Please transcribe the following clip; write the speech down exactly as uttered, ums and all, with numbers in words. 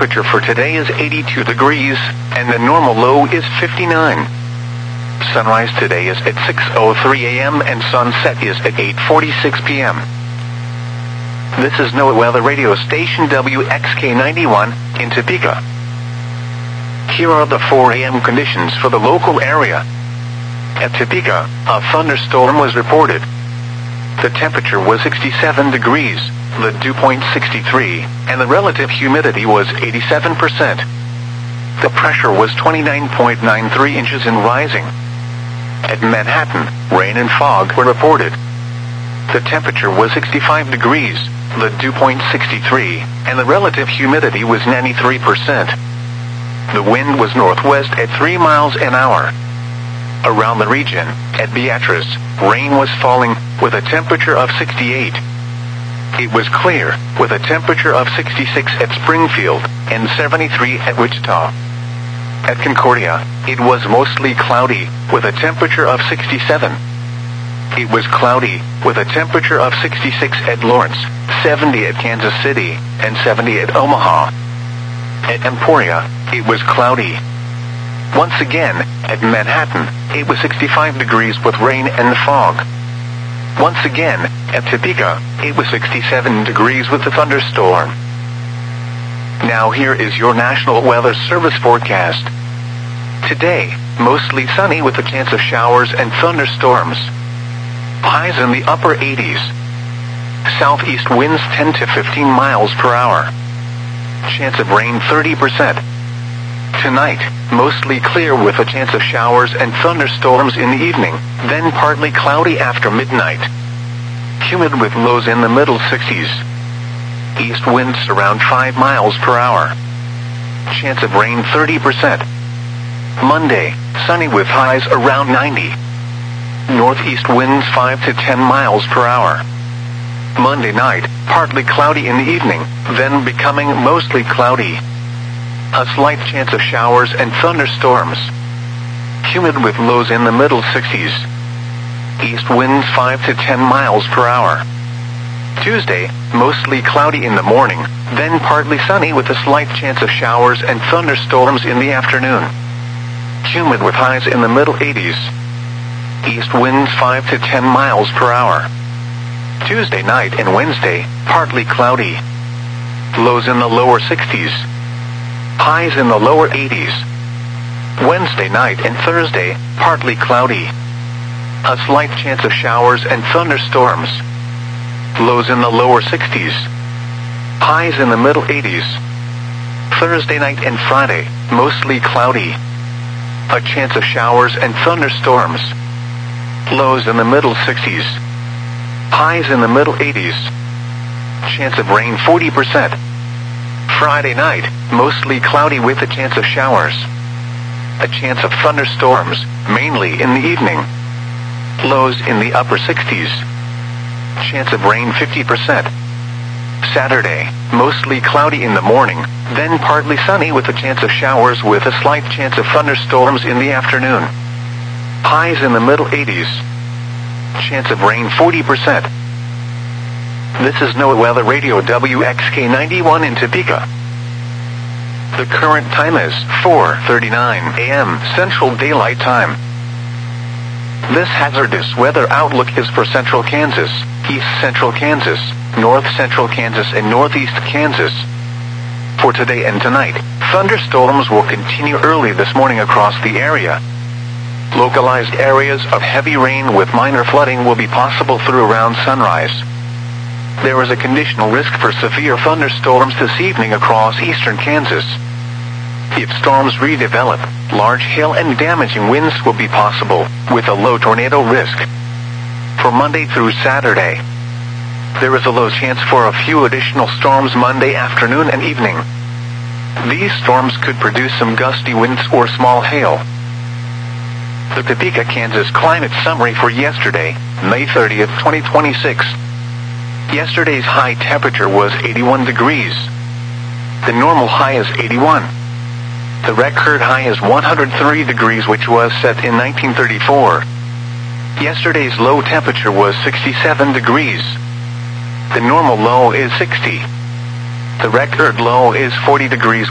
temperature for today is eighty-two degrees, and the normal low is fifty-nine. Sunrise today is at six oh three a m and sunset is at eight forty-six p m This is NOAA Weather Radio Station W X K ninety-one in Topeka. Here are the four a m conditions for the local area. At Topeka, a thunderstorm was reported. The temperature was sixty-seven degrees, the dew point sixty-three, and the relative humidity was eighty-seven percent. The pressure was twenty-nine point nine three inches and rising. At Manhattan, rain and fog were reported. The temperature was sixty-five degrees, the dew point sixty-three, and the relative humidity was ninety-three percent. The wind was northwest at three miles an hour. Around the region, at Beatrice, rain was falling, with a temperature of sixty-eight. It was clear, with a temperature of sixty-six at Springfield, and seventy-three at Wichita. At Concordia, it was mostly cloudy, with a temperature of sixty-seven. It was cloudy, with a temperature of sixty-six at Lawrence, seventy at Kansas City, and seventy at Omaha. At Emporia, it was cloudy. Once again, at Manhattan, it was sixty-five degrees with rain and fog. Once again, at Topeka, it was sixty-seven degrees with a thunderstorm. Now here is your National Weather Service forecast. Today, mostly sunny with a chance of showers and thunderstorms. Highs in the upper eighties. Southeast winds ten to fifteen miles per hour. Chance of rain thirty percent. Tonight, mostly clear with a chance of showers and thunderstorms in the evening, then partly cloudy after midnight. Humid with lows in the middle sixties. East winds around five miles per hour. Chance of rain thirty percent. Monday, sunny with highs around ninety. Northeast winds five to ten miles per hour. Monday night, partly cloudy in the evening, then becoming mostly cloudy. A slight chance of showers and thunderstorms. Humid with lows in the middle sixties. East winds five to ten miles per hour. Tuesday, mostly cloudy in the morning, then partly sunny with a slight chance of showers and thunderstorms in the afternoon. Humid with highs in the middle eighties. East winds five to ten miles per hour. Tuesday night and Wednesday, partly cloudy. Lows in the lower sixties. Highs in the lower eighties. Wednesday night and Thursday, partly cloudy. A slight chance of showers and thunderstorms. Lows in the lower sixties. Highs in the middle eighties. Thursday night and Friday, mostly cloudy. A chance of showers and thunderstorms. Lows in the middle sixties. Highs in the middle eighties. Chance of rain forty percent. Friday night, mostly cloudy with a chance of showers. A chance of thunderstorms, mainly in the evening. Lows in the upper sixties. Chance of rain fifty percent. Saturday, mostly cloudy in the morning, then partly sunny with a chance of showers with a slight chance of thunderstorms in the afternoon. Highs in the middle eighties. Chance of rain forty percent. This is NOAA Weather Radio W X K ninety-one in Topeka. The current time is four thirty-nine a m Central Daylight Time. This hazardous weather outlook is for central Kansas, east central Kansas, north central Kansas, and northeast Kansas. For today and tonight, thunderstorms will continue early this morning across the area. Localized areas of heavy rain with minor flooding will be possible through around sunrise. There is a conditional risk for severe thunderstorms this evening across eastern Kansas. If storms redevelop, large hail and damaging winds will be possible, with a low tornado risk. For Monday through Saturday, there is a low chance for a few additional storms Monday afternoon and evening. These storms could produce some gusty winds or small hail. The Topeka, Kansas climate summary for yesterday, May thirtieth, twenty twenty-six. Yesterday's high temperature was eighty-one degrees. The normal high is eighty-one. The record high is one hundred three degrees, which was set in nineteen thirty-four. Yesterday's low temperature was sixty-seven degrees. The normal low is sixty. The record low is forty degrees.